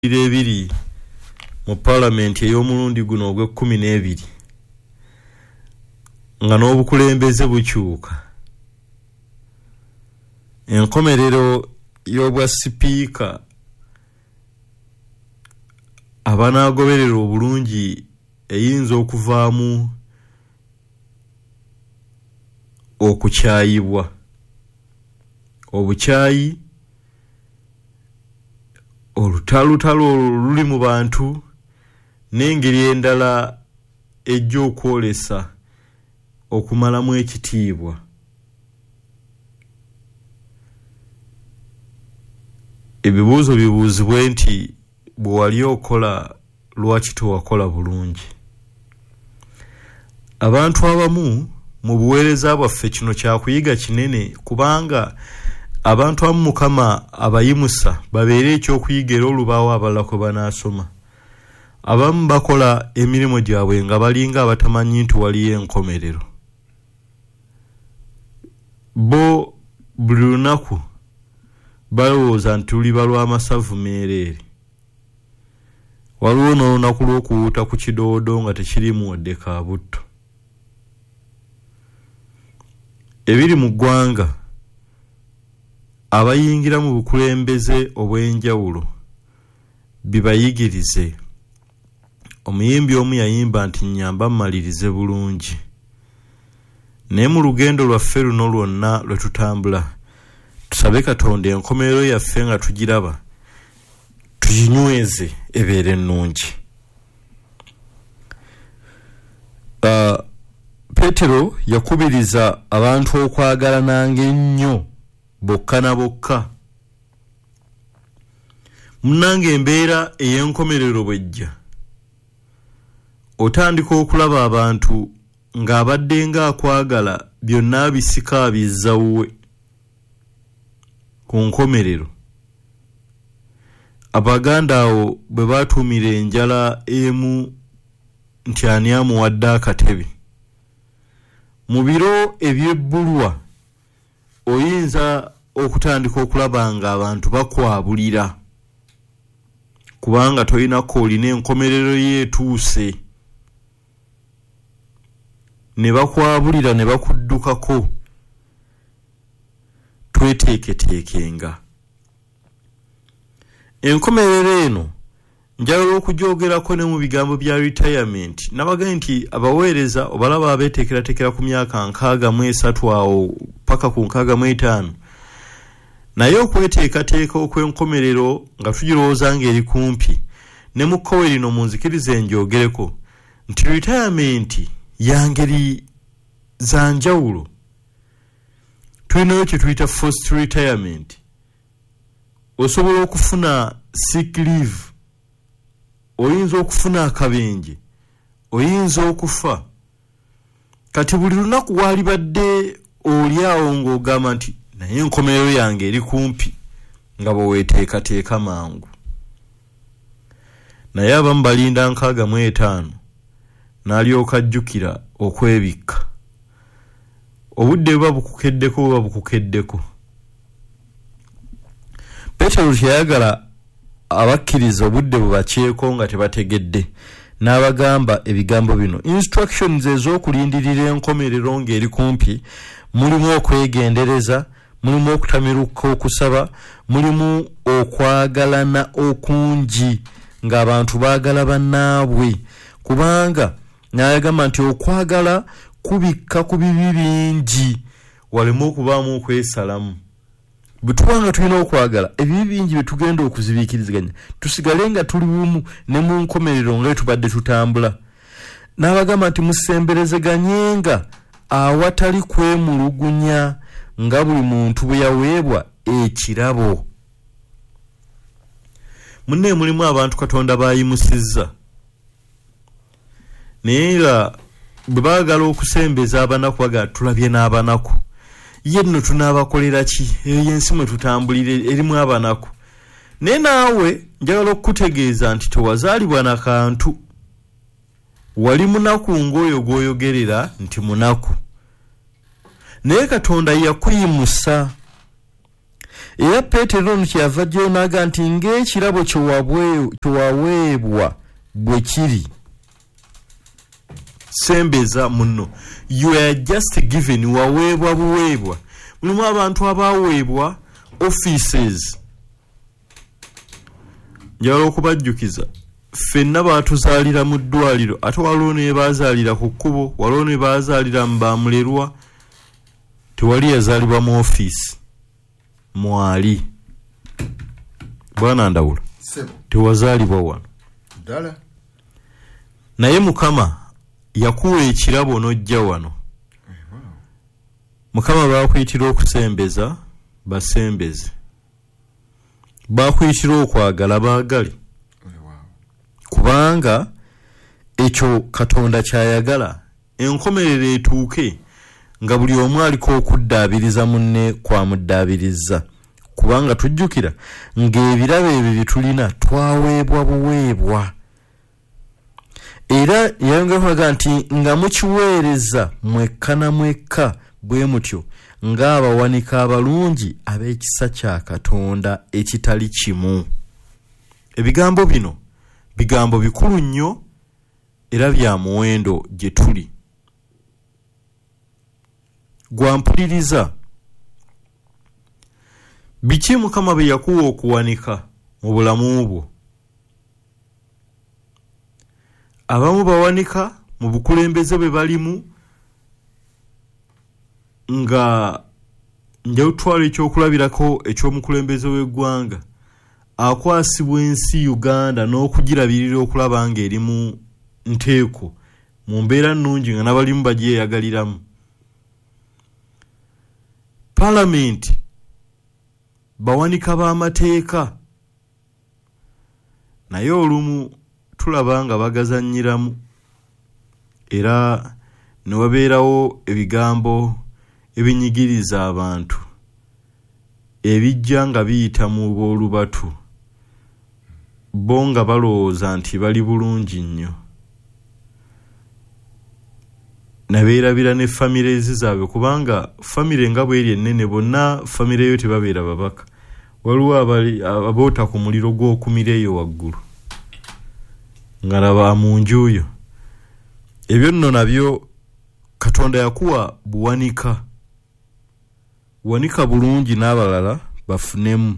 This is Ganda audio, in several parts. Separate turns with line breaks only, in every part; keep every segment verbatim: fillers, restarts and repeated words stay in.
ebiri mu parliament ey'omulundi guno ogwe kumi n'ebiri nga n'obukulembeze bukyuka. Enkomerero y'obwa sipiika abanaagoberera obulungi eyinza okuvaamu okukyayibwa. Obukyayi olutalutalo luli mu bantu n'engeri endala ejja okwolesa okumalamu ekitiibwa. Ebibuuzo bibuuzibwe nti bwe wali okola lwaki towakola bulungi. Abantu abamu mu buweereza bwaffe kino kyakuyiga kinene, kubanga abantu abamu Mukama abayimusa babeere ekyokuyiga era olubaawo abalala kwe banaasoma. Abamu bakola emirimu gyabwe nga balinga abatamanyi nti waliyo enkomerero. Bo buli lunaku balowooza nti luliba lw'amasavu meereere. Waliwo n'olunaku lw'okuwuuta ku kidoodo nga tekirimu wadde ka butto. Ebiri mu ggwanga abayingira mu bukulembeze obw'enjawulo bibayigirize. Omuyimbi omu yayimba nti nnyamba mmalirize bulungi. Naye mu lugendo lwaffe luno lwonna lwe tutambula, tusabe Katonda enkomerero yaffe nga tugiraba tuginyweze ebeere ennungi. Uh, Petero yakubiriza abantu okwagalananga ennyo bokka na bokka. Munnange embeera ey'enkomerero bwejja, otandika okulaba abantu ng'abadde ng'akwagala byonna bisika bizza wuwe ku nkomerero. Abaganda awo bwe baatuumira enjala emu nti ani amuwadde akatebe. Mu biro ebyebbulwa oyinza okutandika okulaba nga abantu bakwabulira kubanga tolinako olina enkomerero yeetuuse, ne bakwabulira ne bakuddukako. Tweteeketeekenga. Enkomerero eno njagala okugyogerako ne mu bigambo bya retirement. Nabaga nti abaweereza obalaba abeeteekerateekera ku myaka nkaaga mu esatu awo paka ku nkaaga mu etaano, naye okweteekateeka okw'enkomerero nga tugirowooza ng'eri kumpi, ne mu kkowe lino munzikirize njogereko nti retirement ya ngeri za njawulo. Tulinayo kye tuyita forced retirement. Osobola okufuna sick leave, oyinza okufuna akabenje, oyinza okufa. Kati buli lunaku walibadde oli awo ng'ogamba nti naye enkomerero yange eri kumpi, nga bwe weeteekateeka mangu. Naye abamu balinda nkaaga mu etaano n'alyoka ajjukira okwebikka. Obudde buba bukukeddeko buba bukukeddeko. Petero teyayagala abakkiriza obudde bubakyeko nga tebategedde, n'abagamba ebigambo bino. Instructions ez'okulindirira enkomerero ng'eri kumpi mulimu okwegendereza, mulimu okutamiruka okusaba, mulimu okwagalana okungi ng'abantu baagala bannaabwe, kubanga n'ayagamba nti okwagala kubikka ku bibi bingi walemu okubaamu okwesalamu. Bwe tuba nga tulina okwagala ebibi bingi bye tugenda okuzibiikiriziganya, tusigale nga tuli bumu ne mu nkomerero nga tubadde tutambula. N'abagamba nti musemberezeganyenga awatali kwemulugunya nga buli muntu bwe yaweebwa ekirabo. Munne mulimu abantu Katonda bayimusizza, naye nga bwe baagala okusembeza abanaku baga tulabye n'abanaku. Ye nno tunaabakolera ki? Eyo y'ensi mwe tutambulire erimu abanaku. Naye naawe njagala okukutegeeza nti tewazaalibwa na kantu. Wali munaku ng'oyo gw'oyogerera nti munaku. Naye Katonda yakuyimusa. era Petero nkyava jjo naga nti ng'ekirabo kyowaweebwa bwe kiri sembeza muno you are just given waweebwa buweebwa mulimu abantu abaweebwa offices njala okubajjukiza ffenna baatuzaalira mu ddwaliro ate waliwo ne baazaalira ku kkubo waliwo ne baazaalira mu bamulerwa tewali yazaalibwa mu office mwali bwana ndawula tewazaalibwa wano
ddala
naye Mukama yakuwa ekirabo n'ojja wano Mukama baakuyitira okusembeza basembeze baakuyitira okwagala baagale kubanga ekyo Katonda kyayagala enkomerero etuuke nga buli omu aliko okuddaabiriza munne kwamuddaabiriza kubanga tujjukira ng'ebirabo ebyo bitulina twaweebwa buweebwa era yayongera kulaga nti nga mukiweereza mwekka na mwekka bwe mutyo ng'abawanika abalungi ab'ekisa kya Katonda ekitali kimu. Ebigambo bino bigambo bikulu nnyo era bya muwendo gye tuli. Gwampuliriza biki Mukama bye yakuwa okuwanika mu bulamu bwo? Abamu bawanika mu bukulembeze bwe balimu nga njawutwala ekyokulabirako eky'omukulembeze w'eggwanga akwasibwa ensi Uganda n'okugirabirira okulaba nga eri mu nteeko mu mbeera nnungi nga n'abalimu bagyeyagaliramu. Parliament bawanika b'amateeka naye olumu tulaba nga bagazannyiramu era ne wabeerawo ebigambo ebinyigiriza abantu ebijja nga biyita mu b'olubatu bo nga balowooza nti bali bulungi nnyo nabeerabira ne famire zaabwe kubanga famire nga bweri ennene bonna famire yo tebabeera babaka waliwo aboota ku muliro gw'okumireeyo waggulu nga laba mu nju yo. Ebyo nno nabyo Katonda yakuwa buwanika wanika bulungi n'abalala bafunemu.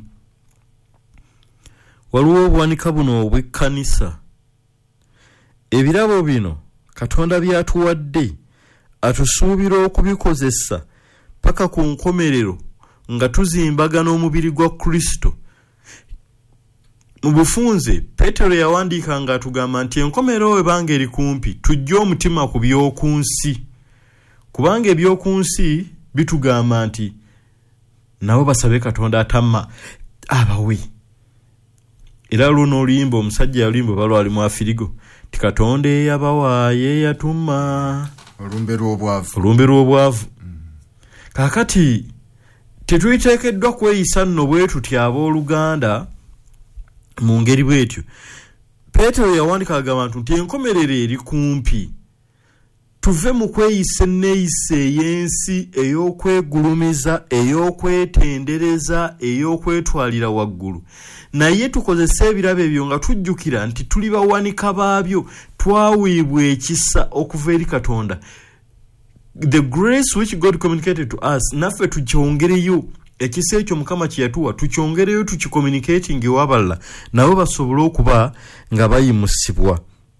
Waliwo obuwanika buno obw'ekkanisa. Ebirabo bino Katonda byatuwadde atusuubira okubikozesa paka ku nkomerero nga tuzimbaga n'omubiri gwa Kristo. Mu bufunze Petero yawandiika nga atugamba nti enkomerero ebanga eri kumpi tujje omutima ku by'oku nsi kubanga eby'oku nsi bitugamba nti nabo basabe Katonda atamma abawe. Era luno oluyimba omusajja yalimba balwali mu afirigo ti Katonda eyabawaaye yatuma
olumbe lw'obwavu
olumbe lw'obwavu. Mm. Kaakati tetuyiteekeddwa kweyisa nno bwe tuti ab'oluganda mu ngeri bwetyo. Petero yawandika agamba nti enkomerero eri kumpi tuve mu kweyisa enneeyisa ey'ensi ey'okwegulumiza ey'okwetendereza ey'okwetwalira waggulu naye tukozesa ebirabo ebyo nga tujjukira nti tuli bawanika baabyo twaweebwa ekisa okuva eri Katonda. The grace which God communicated to us naffe tukyongereyo ekisa ekyo Mukama kye yatuwa tukyongereyo tukicommunicating ewabalala nabo basobole okuba nga bayimusibwa.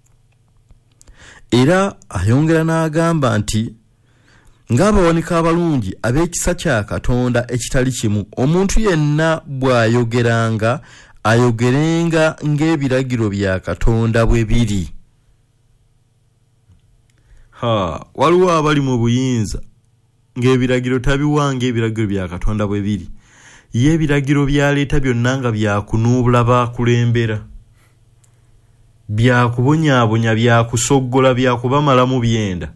Era ayongera n'agamba nti ng'abawanika abalungi ab'ekisa kya Katonda ekitali kimu omuntu yenna bw'ayogeranga ayogerenga ng'ebiragiro bya Katonda bwe biri. Ha, waliwo abali mu buyinza ng'ebiragiro tabiwanga ebiragiro bya Katonda bwe biri ye ebiragiro byaleeta byonna nga byakunuubula baakulembera byakubonyaabonya byakusoggola byakubamalamu byenda.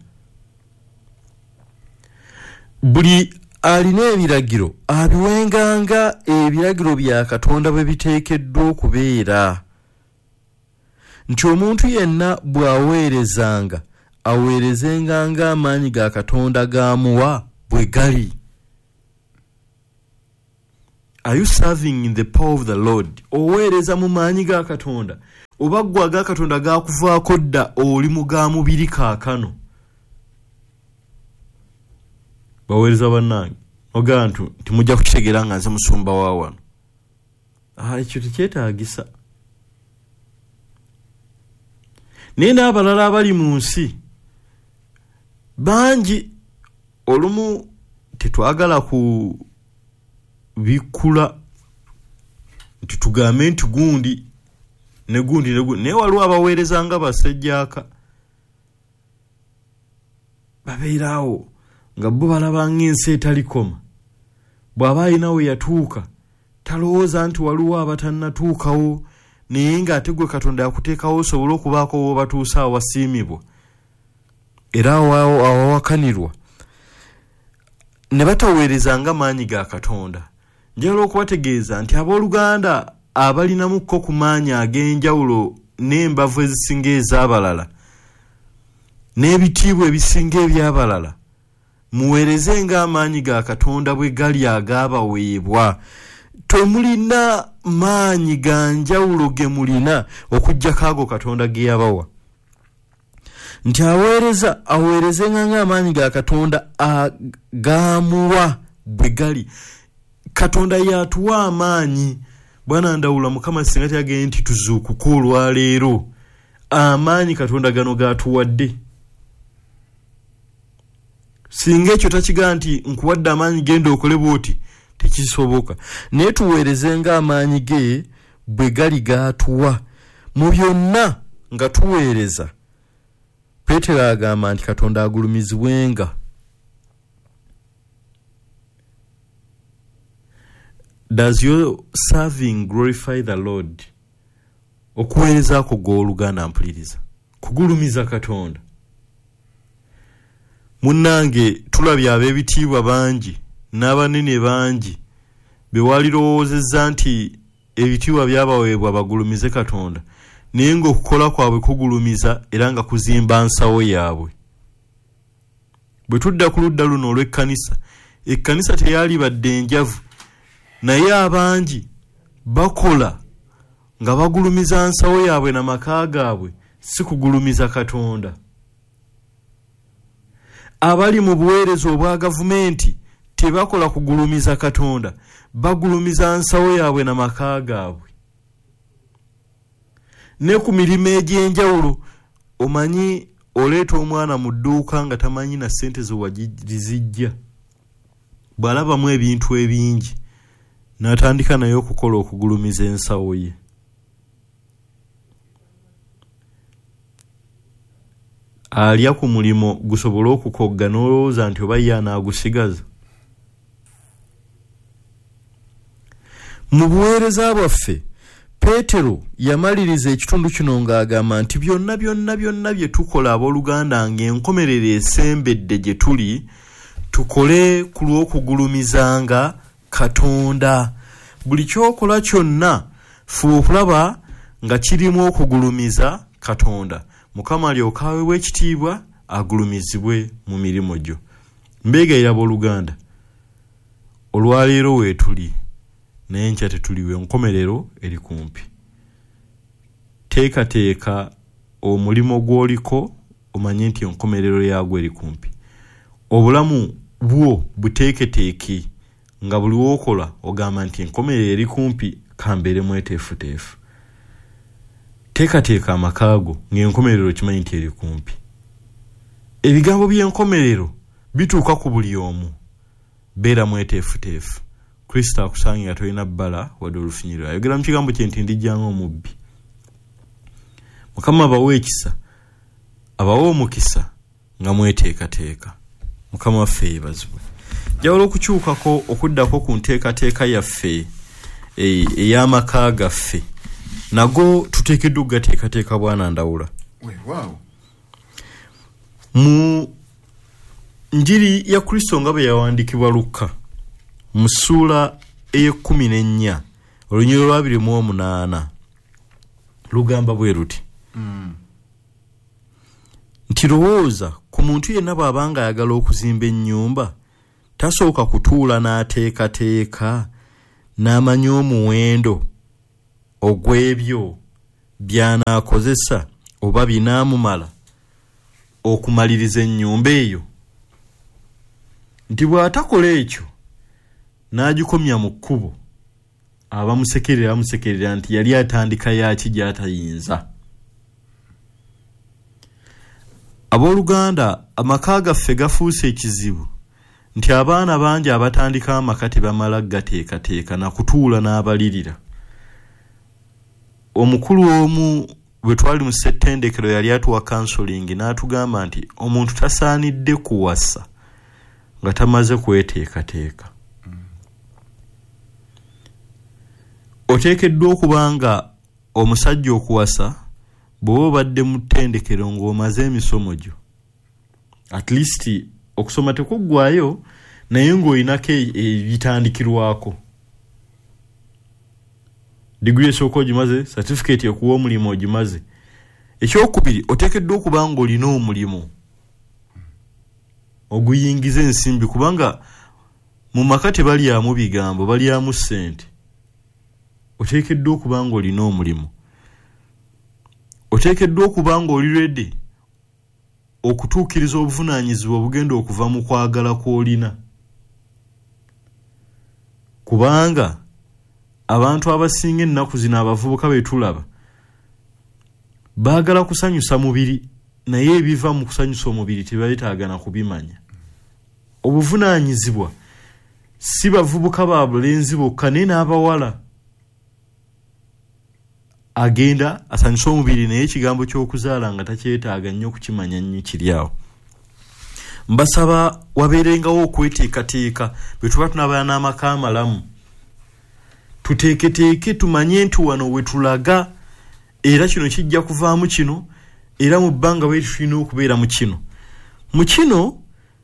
Buli alina ebiragiro abiwenganga ebiragiro bya Katonda bwe biteekeddwa okubeera nti omuntu yenna bw'aweerezanga aweerezenga ng'amaanyi ga Katonda g'amuwa bwe gali. Are you serving in the power of the Lord? Oweereza mu maanyi ga Katonda oba gwa ga Katonda gakuvaako dda oli mu ga mubiri kaakano? Baweereza bannange ogantu timujja kukitegeera nga nze musumba wa wano. Ah, ekyo tekyetaagisa. Naye n'abalala abali mu nsi bangi olumu tetwagala ku bikula nti tugambe nti gundi ne gundi ne gundi naye waliwo abaweereza nga basajjaaka babeerawo nga bo balaba ng'ensi etalikoma. Bw'aba alina we yatuuka talowooza nti waliwo abatannatuukawo naye ng'ate gwe Katonda yakuteekawo osobola okubaako w'obatuusa awasiimibwa era awawakanirwa ne bataweerezanga maanyi ga Katonda. Njagala okubategeeza nti abooluganda abalinamukko ku maanyi ag'enjawulo n'embavu ezisinga ez'abalala n'ebitiibwa ebisinga eby'abalala muweereze ng'amaanyi ga Katonda bwe gali agaabaweebwa. Temulina maanyi ga njawulo ge mulina okuggyako ago Katonda ge yabawa. Nti aweereza aweereze ng'amaanyi ga Katonda agaamuwa bwe gali. Katonda yatuwa amaanyi. Bwana Ndawula Mukama singa tyagende nti tuzuukuka olwaleero amaanyi Katonda gano gatuwadde. Singa ekyo takigaa nti nkuwadde amaanyi genda okole bwoti tekisoboka. Naye tuweereze ng'amaanyi ge bwe gali gatuwa mu byonna nga tuweereza. Peetero agamba nti Katonda agulumizibwenga. Does your serving glorify the Lord? Okuweereza ako gw'oluganda mpuliriza kugulumiza Katonda. Munnange tulabye ab'ebitiibwa bangi n'abanene bangi be walirowoozezza nti ebitiibwa byabaweebwa bagulumize Katonda naye ng'okukola kwabwe kugulumiza era nga kuzimba nsawo yaabwe. Bwe tudda ku ludda luno olw'ekkanisa, ekkanisa teyali badde enjavu naye abangi bakola nga bagulumiza nsawo yaabwe n'amaka gaabwe, si kugulumiza Katonda. Abali mu buweereza obwa gavumenti tebakola kugulumiza Katonda, bagulumiza nsawo yaabwe n'amaka gaabwe. Ne ku mirimu egy'enjawulo omanyi oleeta omwana mu dduuka nga tamanyi na ssente ze wagizijja. Bw'alabamu ebintu ebingi n'atandika naye okukola okugulumiza ensawo ye. Alya ku mulimo gusobola okukogga n'olowooza nti oba ye anaagusigaza. Mu buweereza bwaffe Peetero yamaliriza ekitundu kino ng'agamba nti byonna byonna byonna bye tukola abooluganda ng'enkomerero esembedde gye tuli tukole ku lw'okugulumizanga Katonda. Buli kyokola kyonna fuba okulaba nga kirimu okugulumiza Katonda. Mukama alyoka aweebwe ekitiibwa agulumizibwe mu mirimu gyo. Mbeegayira abooluganda olwaleero weetuli naye nkya tetuliwe, enkomerero eri kumpi. Teekateeka omulimo gw'oliko omanye nti enkomerero yaagwo eri kumpi. Obulamu bwo buteeketeeke nga buli w'okola ogamba nti enkomerero eri kumpi, kambeere mweteefuteefu. Teekateeka amakaago ng'enkomerero kimanyi nti eri kumpi. Ebigambo by'enkomerero bituuka ku buli omu. Beera mweteefuteefu. Kristo akusangira tolina bbala wadde olufinyiriro. Ayogera mu kigambo kye nti ndijjanga omubbi. Mukama abawe ekisa, abawe omukisa nga mweteekateeka. Mukama waffe yeebazibwe. Njawulo okukyukako okuddako ku nteekateeka yaffe ey'amaka gaffe nago tuteekeddwa okugateekateeka Bwana Ndawula.
Weewaawo.
Mu njiri ya Kristo nga bwe yawandiikibwa Luka mu ssuula ey'ekkumi n'ennya olunyiriro lwa abiri mu omunaana lugamba bwe luti mm. nti lowooza ku muntu yenna bw'abanga ayagala okuzimba ennyumba tasooka kutuula n'ateekateeka n'amanya omuwendo ogw'ebyo by'anaakozesa oba binaamumala okumaliriza ennyumba eyo, nti bw'atakola ekyo n'agikomya mu kkubo, abamusekerera amusekerera nti yali atandika yaki gy'atayinza. Abooluganda, amaka gaffe gafuuse ekizibu nti abaana bangi abatandika amaka tebamala gateekateeka na kutuula n'abalirira. Omukulu omu bwe twali mu ssettendekero yali atuwa counseling n'atugamba nti omuntu tasaanidde kuwasa nga tamaze kweteekateeka. Oteekeddwa okuba nga omusajja okuwasa bw'oba obadde mu ttendekero ng'omaze emisomo gyo. At least okusoma tekuggwayo naye ng'olinako ebitandikirwako. Degree esooka ogimaze, certificate ekuwa omulimu ogimaze. Ekyokubiri, oteekeddwa okuba ng'olina omulimu oguyingiza ensimbi, kubanga mu maka tebalyamu bigambo, balyamu ssente. Oteekeddwa okuba ng'olina omulimu. Oteekeddwa okuba ng'oli ready okutuukiriza obuvunaanyizibwa obugenda okuva mu kwagala kw'olina. Kubanga abantu abasinga ennaku zino abavubuka be tulaba baagala kusanyusa mubiri, naye ebiva mu kusanyusa omubiri tebeetaagana kubimanya. Obuvunaanyizibwa si bavubuka ba bulenzi bokka, naye n'abawala. Agenda asanyusa omubiri naye ekigambo ky'okuzaala nga takyetaaga nnyo kukimanya nnyo kiri awo. Mbasaba wabeerengawo okweteekateeka bwe tuba tunabala n'amaka amalamu. Tuteeketeeke tumanye nti wano we tulaga era kino kijja kuvaamu kino, era mu bbanga bwe tulina okubeera mu kino. Mu kino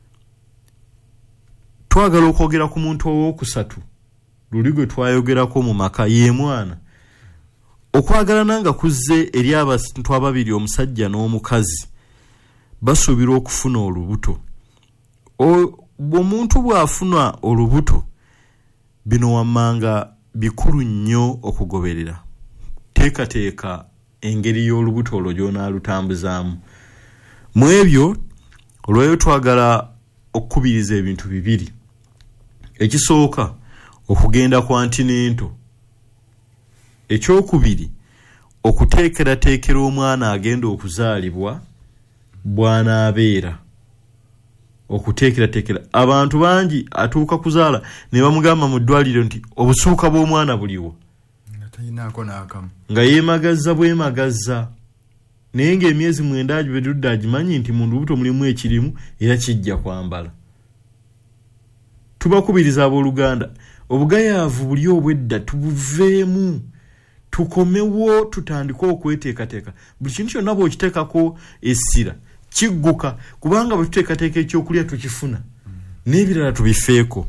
twagala okwogera ku muntu ow'okusatu, luli gwe twayogerako mu maka, ye mwana. Okwagalana nga kuzze eri abantu ababiri, omusajja n'omukazi, basuubira okufuna olubuto. Omuntu bw'afuna olubuto, bino wammanga bikulu nnyo okugoberera. Teekateeka engeri y'olubuto olwo gy'onaalutambuzaamu. Mu ebyo olwayo twagala okukubiriza ebintu bibiri. Ekisooka, okugenda ku antinento. Ekyokubiri, okuteekerateekera omwana agenda okuzaalibwa bw'anaabeera. Okuteekerateekera. Abantu bangi atuuka kuzaala ne bamugamba mu ddwaliro nti obusuuka bw'omwana buliwo, nga yeemagazza bwemagazza, naye ng'emyezi mwenda agibedudde agimanyi nti mu lubuto mulimu ekirimu era kijja kwambala. Tubakubiriza abooluganda, obugayaavu buli obwedda tubuveemu, tukomewo, tutandike okweteekateeka. Buli kintu kyonna bw'okiteekako essira kigguka, kubanga bwe tuteekateeka ekyokulya tukifuna, n'ebirala tubifeeko.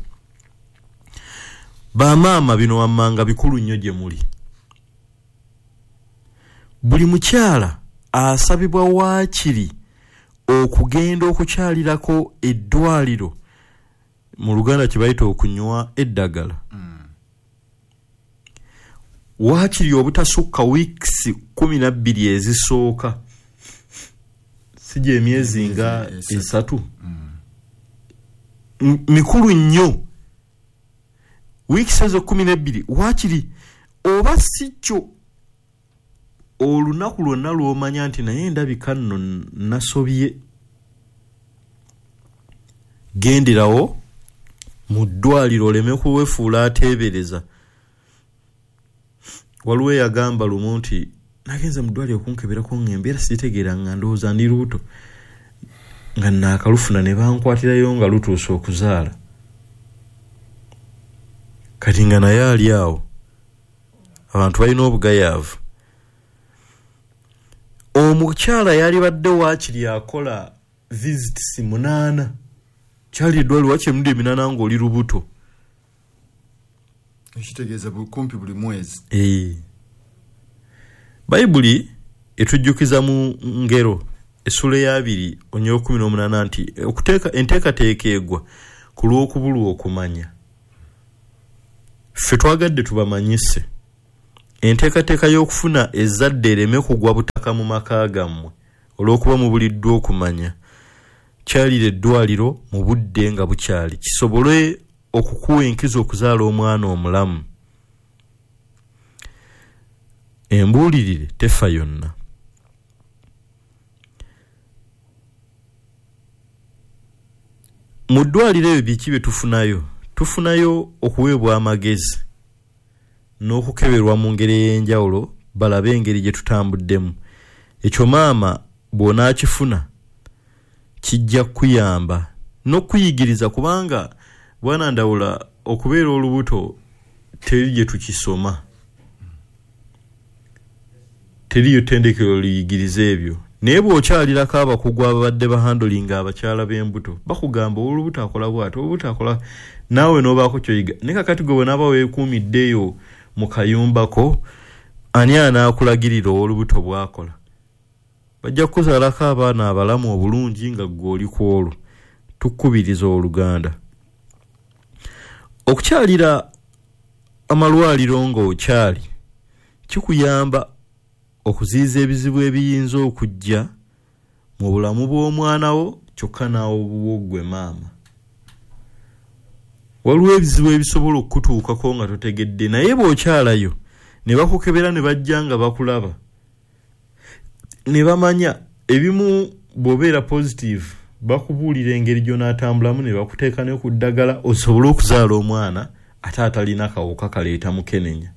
Bamaama, bino wammanga bikulu nnyo gye muli. Buli mukyala asabibwa waakiri okugenda okukyalirako eddwaliro, mu Luganda kye bayita okunywa eddagala. Waakiri obutasukka wiikisi kumi na bbiri ezisooka, si gye emyezi nga esatu. Mikulu nnyo. Wiikisi ezo kumi n'ebbiri waakiri, oba si kyo olunaku lwonna lw'omanya nti naye ndabika nno nasobye, genderawo mu ddwaliro oleme kuwefuula ateebereza. Waliwo eyagamba lumu nti nagenze mu ddwaliro okunkeberako ng'embeera siitegeera, nga ndowooza ndi lubuto, nga naakalufuna ne bankwatirayo nga lutuuse okuzaala. Kati nga naye ali awo. Abantu balina obugayaavu. Omukyala yali badde waakiri akola visits munaana. Kyali eddwaliro waakiri emirundi eminaana ng'oli lubuto.
Ekitegeeza kumpi buli mwezi.
Ee. Bayibuli etujjukiza mu Ngero essula ya abiri onyo kumi n'omunaana nti okuteeka enteekateeka egwa ku lw'okubulwa okumanya. ffe twagadde tubamanyise enteekateeka y'okufuna ezzadde ereme kugwa butaka mu maka gammwe olw'okuba mubuliddwa okumanya kyalira eddwaliro mu budde nga bukyali kisobole okukuwa enkizo okuzaala omwana omulamu. Embuulirire tefa yonna. Mu ddwaliro ebyo biki bye tufunayo? Tufunayo okuweebwa amagezi n'okukeberwa mu ngeri ey'enjawulo balabe engeri gye tutambuddemu. Ekyo maama bw'onaakifuna kijja kuyamba n'okuyigiriza kubanga bwana Ndawula okubeera olubuto teri gye tukisoma. Teriyo ttendekero liyigiriza ebyo. Naye bw'okyalirako abakugu ababadde bahandolinga abakyala b'embuto bakugamba olubuto akola bw'ati olubuto akola naawe n'obaako kyoyiga. Ne kakati gwe bw'onaaba weekuumiddeyo mu kayumbako ani anaakulagirira olubuto bw'akola? Bajja kukuzaalako abaana abalamu obulungi nga ggwe oli ku olwo. Tukubiriza oluganda. Okukyalira amalwaliro ng'okyali kikuyamba okuziiza ebizibu ebiyinza okujja mu bulamu bw'omwana wo kyokka naawe obubwo maama. Waliwo ebizibu ebisobola okukutuukako nga totegedde naye bw'okyalayo ne bakukebera ne bajja nga bakulaba ne bamanya ebimu bw'obeera positive bakubuulira engeri gy'onaatambulamu ne bakuteeka ne ku ddagala osobole okuzaala omwana ate atalina kawuka kaleeta mukenenya.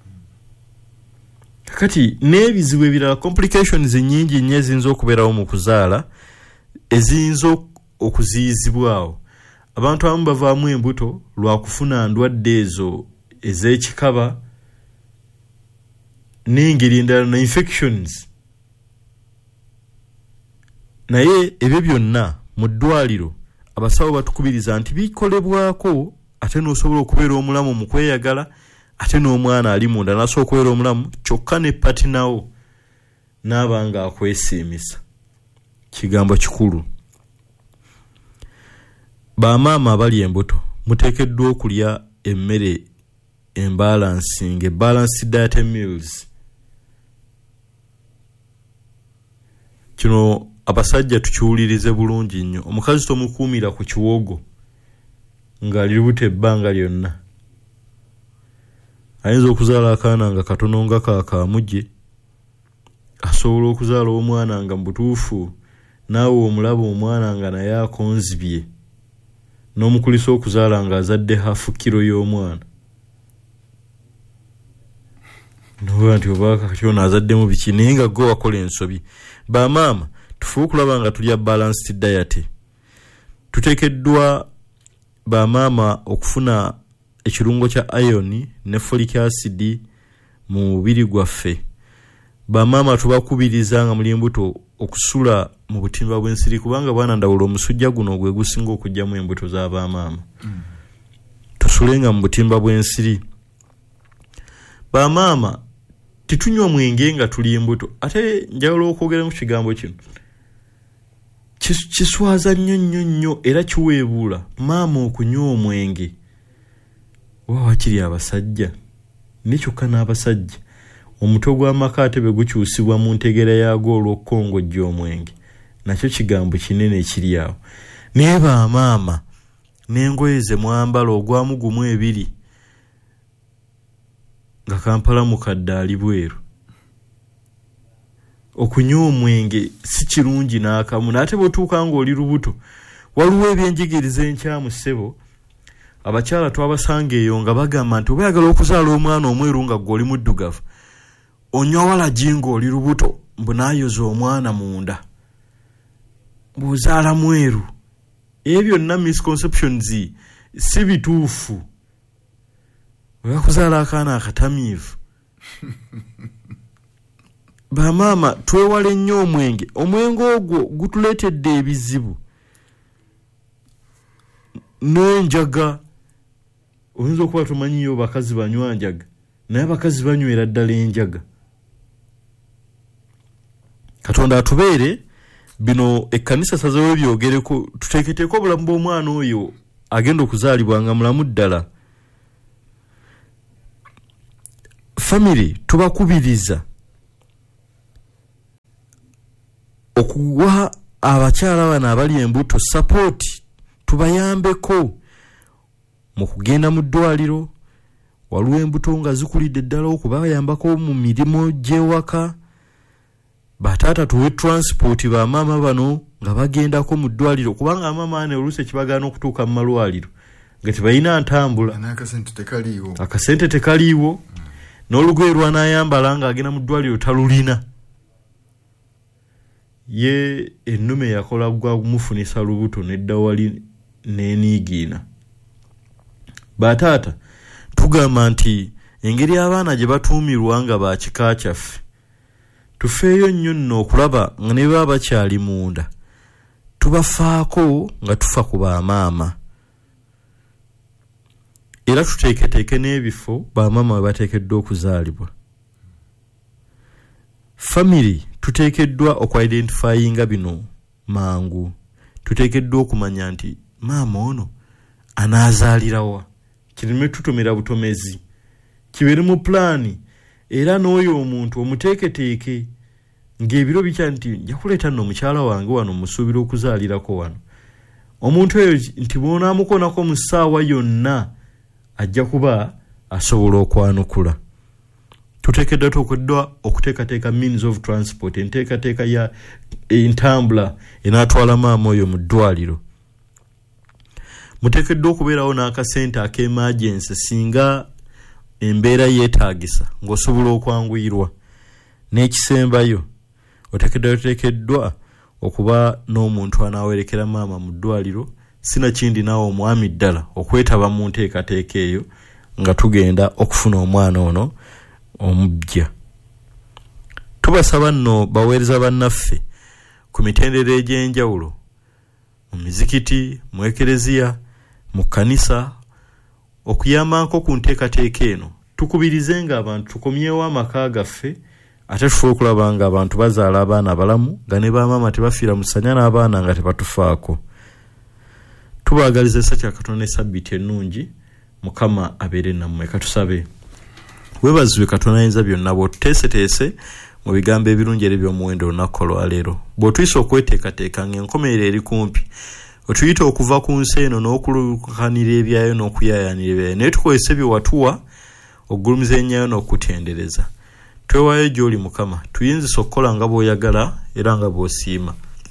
Kakati n'ebizibu ebirala complications nnyingi nnyo eziyinza okubeerawo mu kuzaala eziyinza okuziyizibwawo. Abantu abamu bavaamu embuto lwa kufuna ndwadde ezo ez'ekikaba n'engeri endala na infections. Naye ebyo byonna mu ddwaliro abasawo batukubiriza nti bikolebwako ate n'osobola okubeera omulamu mu kweyagala ate n'omwana ali munda n'asobola okubeera omulamu kyokka ne patinawo n'aba nga akwesiimisa. Kigambo kikulu. Bamaama abali embuto muteekeddwa okulya emmere embalancing, balanced diet meals. Kino abasajja tukiwulirize bulungi nnyo. Omukazi tomukuumira ku kiwogo ng'ali lubuto ebbanga lyonna. Ayinza okuzaala akaana nga katono nga kaakaamugye, asobola okuzaala omwana nga mu butuufu naawe omulaba omwana nga naye akonzibye n'omukulisa okuzaala nga azadde hafu kiro y'omwana. Noba nti obaaka kyona azaddemu biki naye nga gwe wakola ensobi. Bamaama tufuba okulaba nga tulya balanced diet. Tuteekeddwa bamaama okufuna ekirungo kya iron ne folic acid mu mubiri gwaffe. Bamaama tubakubiriza nga muli embuto okusula mu butimba bw'ensiri kubanga bwana Ndawula omusujja guno gwe gusinga okujjamu embuto z'abamaama. Mm. Tusulenga mu butimba bw'ensiri. Bamaama titunywa mwenge nga tuli embuto. Ate njagala okwogera mu kigambo kino kiswaza nnyo nnyo nnyo era kiweebuula maama okunywa omwenge. Wa wakiri abasajja ne kyokka n'abasajja omutwe gw'amaka ate bwe gukyusibwa mu ntegera yagwo olw'okukongojja omwenge nakyo kigambo kinene ekiri awo. Naye bamaama n'engoye ze mwambala ogwamu gumu ebiri nga Kampala mukadde ali bweru. Okunywa omwenge si kirungi n'akamu n'ate bw'otuuka ng'oli lubuto waliwo ebyenjigiriza enkyamu ssebo abakyala twabasanga eyo nga bagamba nti obayagala okuzaala omwana omweru nga gw'oli muddugavu onywa walagi ng'oli lubuto mbu naayoza omwana munda bw'ozaala mweru. Ebyo byonna misconceptions si bituufu. Oya kuzaala akaana akatamiivu. Bamaama twewale nnyo omwenge. Omwenge ogwo gutuleetedde ebizibu n'enjaga. Oyinza okuba tumanyiyo bakazi banywa njaga naye abakazi banywera ddala enjaga. Katonda atubeere bino ekkanisa sazeewo byogereko tuteeketeeko obulamu bw'omwana oyo agenda okuzaalibwa nga mulamu ddala. family tubakubiriza okuwa abakyala bana abali embuto support, tubayambeko mu kugenda mu ddwaliro waliwo embuto nga zikulidde ddala okubayambako mu mirimo gy'ewaka. Bataata tuwe transport ba mama bano nga bagendako mu ddwaliro kubanga mama ane oluse kibagana okutuuka mu malwaliro nga tebalina ntambula,
n'akasente tekaliiwo
akasente tekaliiwo mm. n'olugoye lwanayambala nga agenda mu ddwaliro talulina. Ye ennume yakola gwa kumufunisa lubuto nedda wali n'eniigiina. Bataata tugamba nti engeri abaana gye batuumirwa nga ba kika kyaffe tufeeyo nnyo nno okulaba nga ne baba bakyali munda tubafaako nga tufa ku bamaama, era tuteeketeeke n'ebifo bamaama we bateekeddwa okuzaalibwa. Family tuteekeddwa okwidentifyinga bino mangu. Tuteekeddwa okumanya nti maama ono anaazaalirawa, kirime tutomera butomezi, kibeere mu plani, era n'oyo omuntu omuteeketeeke ng'ebiro bikya nti nja kuleeta nno omukyala wange wano musuubira okuzaalirako wano. Omuntu oyo nti bw'onaamukonako mu ssaawa yonna ajja kuba asobola okwanukula. Tuteekeddwa tokeddwa okuteekateeka means of transport, enteekateeka ya entambula enaatwala maama oyo mu ddwaliro. Muteekeddwa okubeerawo n'akasente ak'emergency singa embeera yeetaagisa ng'osobola okwanguyirwa. N'ekisembayo oteekeddwa oteekeddwa okuba n'omuntu anaawerekera maama mu ddwaliro, sinakindi naawe omwami ddala okwetaba mu nteekateeka eyo nga tugenda okufuna omwana ono omujja. Tubasaba nno baweereza bannaffe ku mitendera egy'enjawulo, mu mizikiti, mu ekereziya, mu kkanisa, okuyambako ku nteekateeka eno. Tukubirize nga abantu tukomyewo amaka gaffe, ate tufuba okulaba nga abantu bazaala abaana abalamu nga ne bamaama tebafiira musanya n'abaana nga tebatufaako. Tubaagaliza essa kya Katonda essabbiiti ennungi, Mukama abeere nammwe. Katusabe. Weebazibwe Katonda ayinza byonna bw'otuteeseteese mu bigambo ebirungi eri by'omuwendo olunaku olwaleero. Bw'otuyisa okweteekateeka ng'enkomerero eri kumpi, otuyita okuva ku nsi eno n'okulukanira ebyayo n'okuyaayaanira ebyayo, naye tukozese bye watuwa okugulumiza ennyayo n'okutendereza. Twewaayo gy'oli Mukama, tuyinzise okukola nga bw'oyagala era nga bw'osiima.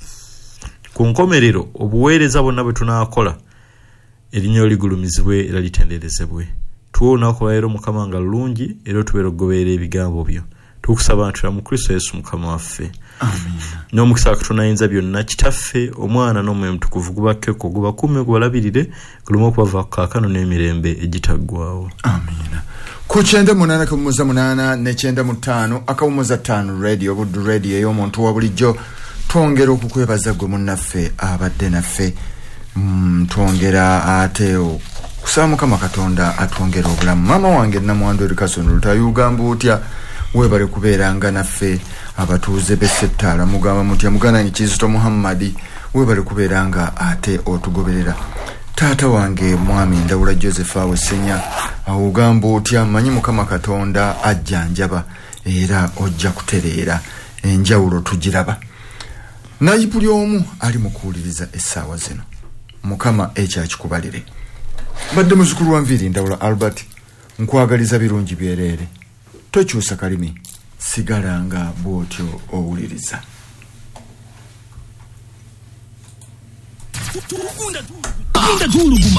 Ku nkomerero obuweereza bwonna bwe tunaakola erinnya ligulumizibwe era litenderezebwe. Tuwe olunaku olwaleero Mukama nga lulungi era otubeere okugoberera ebigambo byo. Tukusaba ntula mu Kristo Yesu Mukama waffe.
Amen.
N'omukisa wa Katonda ayinza byonna, Kitaffe, Omwana n'Omwoyo Omutukuvu gubakkeko, gubakuume, gubalabirire, gulume okubava kaakano n'emirembe egitaggwaawo.
Amen. Ku kyenda munaana kamuza munaana ne kyenda mu ttaano akawumuza ttaano radio Buddu radio ey'omuntu wa bulijjo. Twongera okukwebaza gwe munnaffe abadde naffe. Mm, twongera ate kusaba Mukama Katonda atwongera obulamu. Maama wange Namwandu Erikasono Lutayugamba otya webale kubeeranga naffe abatuuze b'Essettaala mugamba mutya Mugananyi Kizito Muhammadi webale kubeeranga ate otugoberera. Taata wange mwami Ndawula Joseph awe Senya awugamba otya manyi Mukama Katonda ajjanjaba era ojja kutereera enjawulo tugiraba. Naye buli omu ali mu kuwuliriza essaawa zino Mukama ekyakikubalire. Badde muzukulu wa Nviiri Ndawula Albert nkwagaliza birungi byereere. Tokyusa kalimi, sigala nga bw'otyo owuliriza.
Tunda tuluguma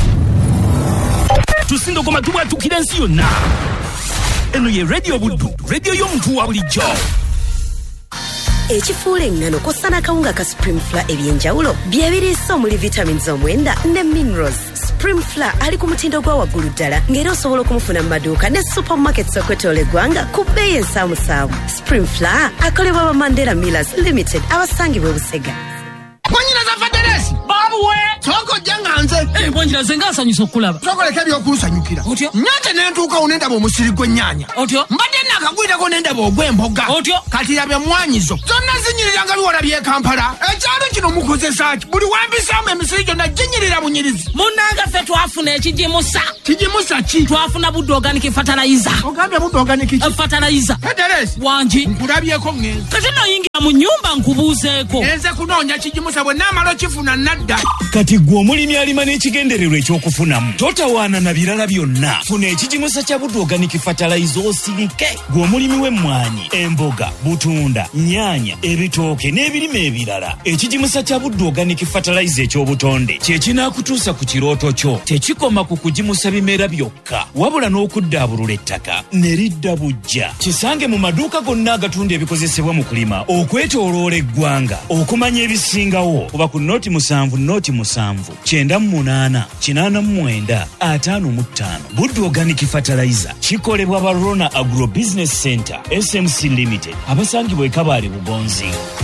tusindo koma tuba tukira nsi yonna. Eno ye Radio Buddu, radio y'omuntu wa bulijjo.
Ekifuula engano kosana kawunga ka Supreme Flour ebyenjawulo byebiriisa omuli vitamins omwenda ne minerals. Supreme Flour ali ku mutindo gwa waggulu ddala ng'era osobola okumufuna mu maduuka ne supermarkets okwetoola eggwanga ku bbeeyi ensaamusaamu. Supreme Flour akolebwa ba Mandela Millers Limited abasangibwa e Busega.
Kwanyina za Faderesi babuwe
Soko janga nze.
Eh bonjira zenga asanyusa okulaba.
Soko leka byokunsanyukira.
Otyo.
Nyate nentuuka unenda bo musiri gw'ennyanya.
Otyo.
Mbadde nakagwirako nenda bo ogw'emboga.
Otyo.
Kati yabye mwanyizo. Zonna zinyiriranga biwala by'e Kampala. Ekyalo kino mukozesa ki? Buli wambisamu emisiri gyonna ginyirira bunyirizi.
Munnanga ffe twafuna ekijimusa.
Kijimusa ki?
Twafuna Buddu Organic Fertilizer.
Ogambye Buddu Organic ki?
Fertilizer.
Federesi.
Wangi.
Nkulabyeko ngenzi.
Kati noyingira mu nnyumba nkubuuzeeko.
Nze kunoonya kijimusa bwe naamala okifuna nadda.
Kati gwe omulimi alima n'ekigendererwa ekyokufunamu totawaana na birala byonna. Funa ekijimusa kya Buddu Organic Fertilizer osirike. Gwe omulimi w'emmwanyi, emboga, butunda, nnyaanya, ebitooke n'ebirime ebirala. Ekijimusa kya Buddu Organic Fertilizer eky'obutonde kye kinaakutuusa ku kirooto kyo. Tekikoma ku kujimusa bimera byokka wabula n'okuddaabulula ettaka ne lidda bujja. Kisange mu maduuka gonna agatunda ebikozesebwa mu kulima okwetooloola eggwanga. Okumanya ebisingawo kuba ku nooti musanvu nooti musanvu kyenda mu munaana kinaana mu mwenda ataano mu ttaano. Buddu Organic Fertilizer kikolebwa ba Rona Agro Business Center S M C Limited abasangibwa e Kabale Bugonzi.